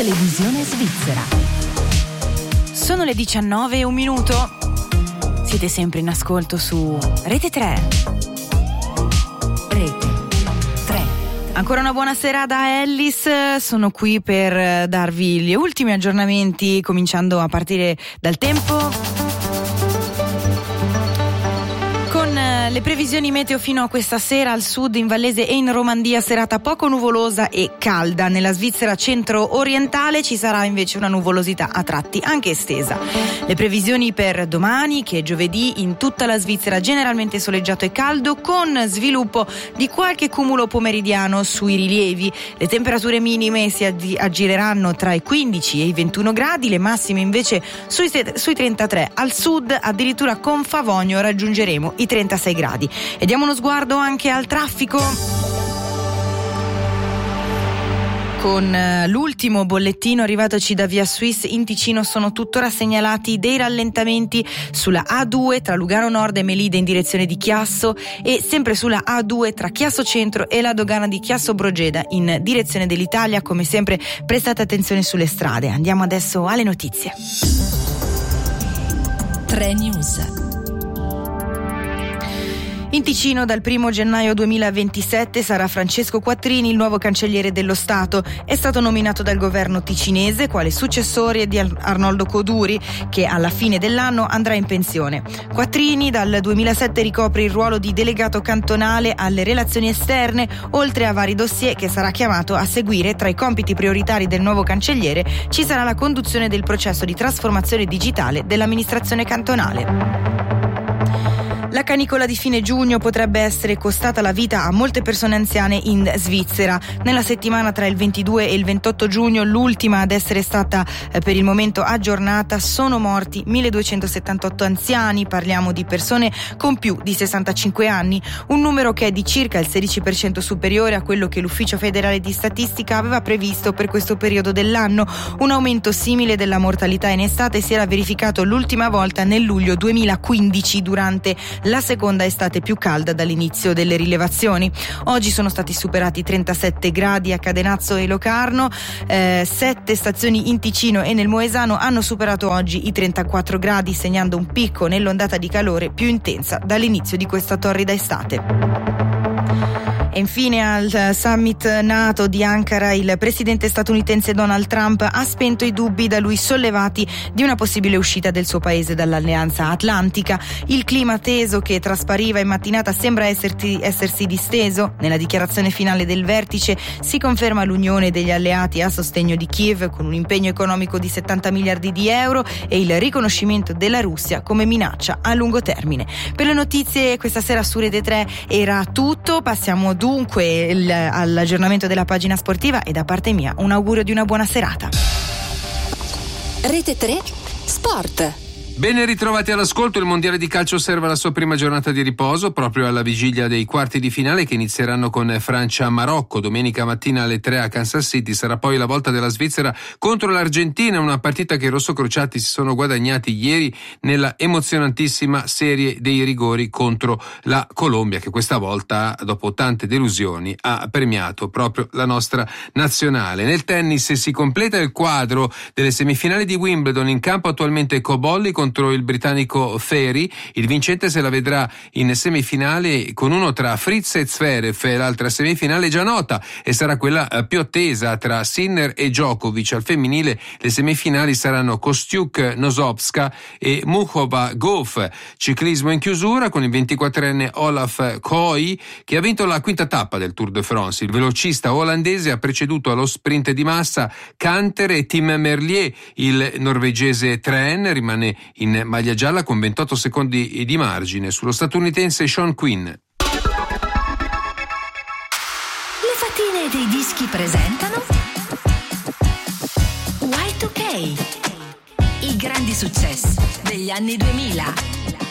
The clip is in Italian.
Televisione svizzera. Sono le 19:01. Siete sempre in ascolto su Rete 3. Rete 3. Ancora una buona sera da Ellis, sono qui per darvi gli ultimi aggiornamenti, cominciando a partire dal tempo. Le previsioni meteo fino a questa sera: al sud, in Vallese e in Romandia serata poco nuvolosa e calda. Nella Svizzera centro-orientale ci sarà invece una nuvolosità a tratti anche estesa. Le previsioni per domani, che è giovedì, in tutta la Svizzera generalmente soleggiato e caldo, con sviluppo di qualche cumulo pomeridiano sui rilievi. Le temperature minime si aggireranno tra i 15 e i 21 gradi, le massime invece sui 33. Al sud, addirittura con Favogno, raggiungeremo i 36 gradi. E diamo uno sguardo anche al traffico. Con l'ultimo bollettino arrivatoci da Via Suisse in Ticino sono tuttora segnalati dei rallentamenti sulla A2 tra Lugano Nord e Melide in direzione di Chiasso, e sempre sulla A2 tra Chiasso Centro e la dogana di Chiasso Brogeda in direzione dell'Italia. Come sempre, prestate attenzione sulle strade. Andiamo adesso alle notizie. 3 News. In Ticino dal 1 gennaio 2027 sarà Francesco Quattrini il nuovo cancelliere dello Stato. È stato nominato dal governo ticinese quale successore di Arnoldo Coduri, che alla fine dell'anno andrà in pensione. Quattrini dal 2007 ricopre il ruolo di delegato cantonale alle relazioni esterne, oltre a vari dossier che sarà chiamato a seguire. Tra i compiti prioritari del nuovo cancelliere ci sarà la conduzione del processo di trasformazione digitale dell'amministrazione cantonale. La canicola di fine giugno potrebbe essere costata la vita a molte persone anziane in Svizzera. Nella settimana tra il 22 e il 28 giugno, l'ultima ad essere stata per il momento aggiornata, sono morti 1278 anziani. Parliamo di persone con più di 65 anni, un numero che è di circa il 16% superiore a quello che l'Ufficio federale di statistica aveva previsto per questo periodo dell'anno. Un aumento simile della mortalità in estate si era verificato l'ultima volta nel luglio 2015, durante la seconda estate più calda dall'inizio delle rilevazioni. Oggi sono stati superati 37 gradi a Cadenazzo e Locarno, 7 stazioni in Ticino e nel Moesano hanno superato oggi i 34 gradi, segnando un picco nell'ondata di calore più intensa dall'inizio di questa torrida estate. E infine, al summit NATO di Ankara, il presidente statunitense Donald Trump ha spento i dubbi da lui sollevati di una possibile uscita del suo paese dall'Alleanza Atlantica. Il clima teso che traspariva in mattinata sembra essersi disteso. Nella dichiarazione finale del vertice si conferma l'unione degli alleati a sostegno di Kiev, con un impegno economico di 70 miliardi di euro e il riconoscimento della Russia come minaccia a lungo termine. Per le notizie questa sera su Rete 3 era tutto. Passiamo dunque all'aggiornamento della pagina sportiva, e da parte mia un augurio di una buona serata. Rete 3 Sport. Ben ritrovati all'ascolto. Il mondiale di calcio osserva la sua prima giornata di riposo proprio alla vigilia dei quarti di finale, che inizieranno con Francia-Marocco domenica mattina alle 3 a Kansas City. Sarà poi la volta della Svizzera contro l'Argentina, una partita che i rossocrociati si sono guadagnati ieri nella emozionantissima serie dei rigori contro la Colombia, che questa volta, dopo tante delusioni, ha premiato proprio la nostra nazionale. Nel tennis si completa il quadro delle semifinali di Wimbledon. In campo attualmente Cobolli contro il britannico Ferry. Il vincente se la vedrà in semifinale con uno tra Fritz e Zverev, e l'altra semifinale già nota e sarà quella più attesa tra Sinner e Djokovic. Al femminile le semifinali saranno Kostiuk-Nosovska e Muchova-Gauff. Ciclismo in chiusura con il 24enne Olaf Kooi, che ha vinto la quinta tappa del Tour de France. Il velocista olandese ha preceduto allo sprint di massa Canter e Tim Merlier. Il norvegese Tren rimane in maglia gialla con 28 secondi di margine sullo statunitense Sean Quinn. Le fatine dei dischi presentano Y2K, i grandi successi degli anni 2000.